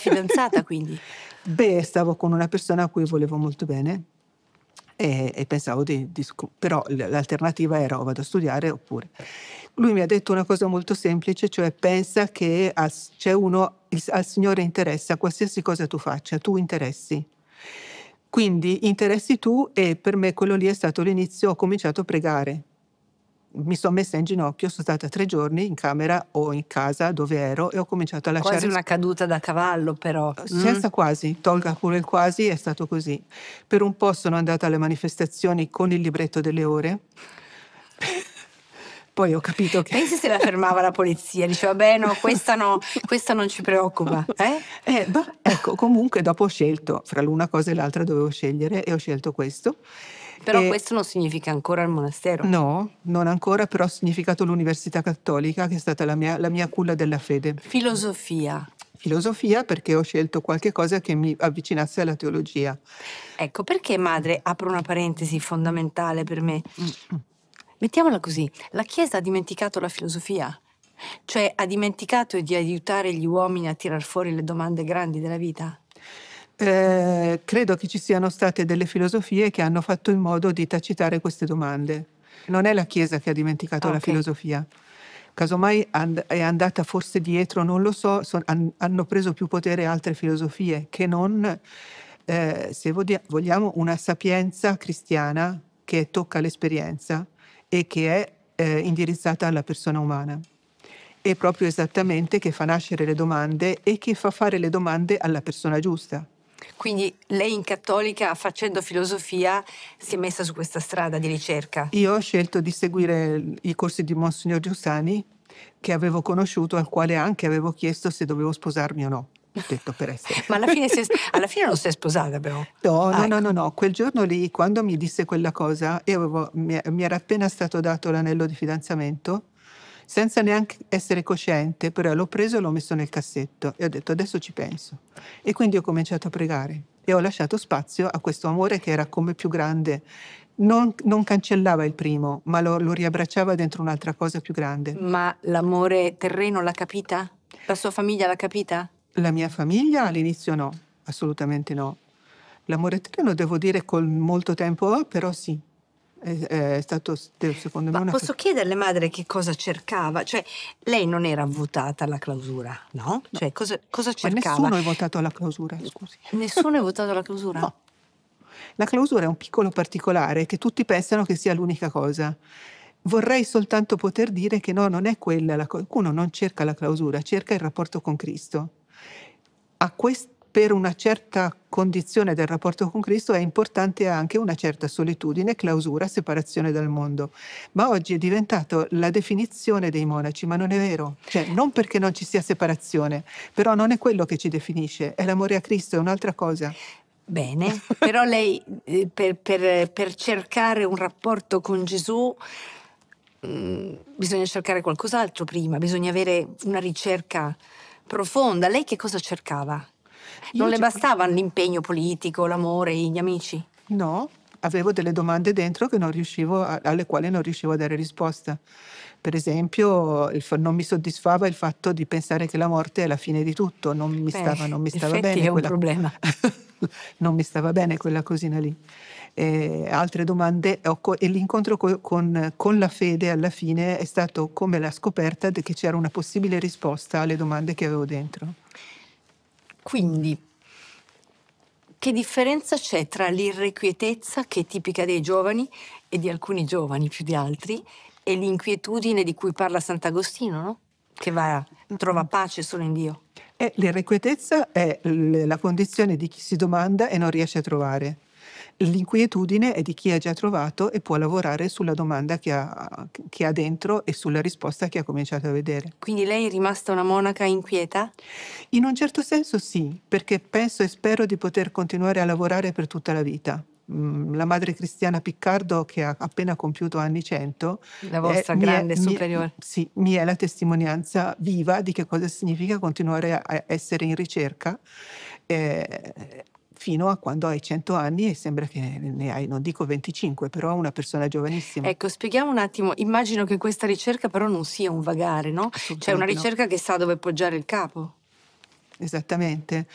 fidanzata quindi? Beh, stavo con una persona a cui volevo molto bene e pensavo però l'alternativa era o vado a studiare oppure. Lui mi ha detto una cosa molto semplice, cioè pensa che al Signore interessa qualsiasi cosa tu faccia, tu interessi. Quindi interessi tu e per me quello lì è stato l'inizio, ho cominciato a pregare. Mi son messa in ginocchio, son stata 3 giorni in camera o in casa dove ero e ho cominciato a Quasi lasciare una caduta da cavallo però. senza quasi, tolga pure il quasi, è stato così. Per un po' sono andata alle manifestazioni con il libretto delle ore. Poi ho capito che Pensi se la fermava la polizia, diceva: "Vabbè no, questa no, questa non ci preoccupa", eh? ecco, comunque dopo ho scelto, fra l'una cosa e l'altra dovevo scegliere e ho scelto questo. Però E questo non significa ancora il monastero. no, non ancora, però ha significato l'università cattolica che è stata la mia culla della fede. Filosofia. Filosofia perché ho scelto qualche cosa che mi avvicinasse alla teologia. Ecco, perché madre, apro una parentesi fondamentale per me. Mh. Mettiamola così, la Chiesa ha dimenticato la filosofia, cioè ha dimenticato di aiutare gli uomini a tirar fuori le domande grandi della vita. Credo che ci siano state delle filosofie che hanno fatto in modo di tacitare queste domande. Non è la Chiesa che ha dimenticato Ah, la ok. filosofia. Casomai è andata forse dietro, non lo so, hanno preso più potere altre filosofie che non, se vogliamo, una sapienza cristiana che tocca l'esperienza e che è, indirizzata alla persona umana. E proprio esattamente che fa nascere le domande e che fa fare le domande alla persona giusta. Quindi lei in cattolica, facendo filosofia, si è messa su questa strada di ricerca. Io ho scelto di seguire i corsi di Monsignor Giussani, che avevo conosciuto, al quale anche avevo chiesto se dovevo sposarmi o no. Ho detto per essere Ma alla fine non si è sposata però. No, Ah, no, no, ecco. no, no. Quel giorno lì, quando mi disse quella cosa, io mi era appena stato dato l'anello di fidanzamento, senza neanche essere cosciente, però l'ho preso e l'ho messo nel cassetto e ho detto: "Adesso ci penso". E quindi ho cominciato a pregare e ho lasciato spazio a questo amore che era come più grande. Non cancellava il primo, ma lo riabbracciava dentro un'altra cosa più grande. Ma l'amore terreno l'ha capita? La sua famiglia l'ha capita? La mia famiglia all'inizio no, assolutamente no. L'amore eterno devo dire con molto tempo, però sì. È stato secondo me Ma una posso chiederle, madre, che cosa cercava? Cioè, lei non era votata alla clausura, no? no, Cioè, cosa ma cercava? nessuno è votato alla clausura, scusi. Nessuno è votato alla clausura? No. La clausura è un piccolo particolare che tutti pensano che sia l'unica cosa. Vorrei soltanto poter dire che no, non è quella uno non cerca la clausura, cerca il rapporto con Cristo. Per una certa condizione del rapporto con Cristo è importante anche una certa solitudine, clausura, separazione dal mondo. Ma oggi è diventato la definizione dei monaci, ma non è vero. Cioè, non perché non ci sia separazione, però non è quello che ci definisce, è l'amore a Cristo, è un'altra cosa. Bene, però lei per cercare un rapporto con Gesù bisogna cercare qualcos'altro prima, bisogna avere una ricerca profonda. Lei che cosa cercava? Non Io le ce bastava l'impegno politico, l'amore, gli amici? No, avevo delle domande dentro che non riuscivo alle quali non riuscivo a dare risposta. Per esempio, non mi soddisfava il fatto di pensare che la morte è la fine di tutto, Beh, non mi in stava effetti bene è un quella problema. non mi stava bene quella cosina lì. Altre domande e l'incontro con la fede alla fine è stato come la scoperta che c'era una possibile risposta alle domande che avevo dentro. Quindi, che differenza c'è tra l'irrequietezza, che è tipica dei giovani e di alcuni giovani più di altri, e l'inquietudine di cui parla Sant'Agostino, no? Che trova pace solo in Dio. L'irrequietezza è la condizione di chi si domanda e non riesce a trovare. L'inquietudine è di chi ha già trovato e può lavorare sulla domanda che ha dentro e sulla risposta che ha cominciato a vedere. Quindi lei è rimasta una monaca inquieta? In un certo senso sì, perché penso e spero di poter continuare a lavorare per tutta la vita. La madre cristiana Piccardo, che ha appena compiuto anni 100, La vostra grande mi è superiore. sì, mi è la testimonianza viva di che cosa significa continuare a essere in ricerca, fino a quando hai 100 anni e sembra che ne hai, non dico 25, però una persona giovanissima. Ecco, spieghiamo un attimo, immagino che questa ricerca però non sia un vagare, no? Cioè una Assolutamente no. ricerca che sa dove poggiare il capo. Esattamente.